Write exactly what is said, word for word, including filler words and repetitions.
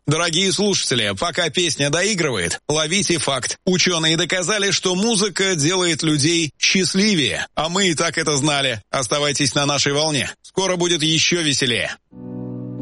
Дорогие слушатели, пока песня доигрывает, ловите факт. Ученые доказали, что музыка делает людей счастливее. А мы и так это знали. Оставайтесь на нашей волне. Скоро будет еще веселее.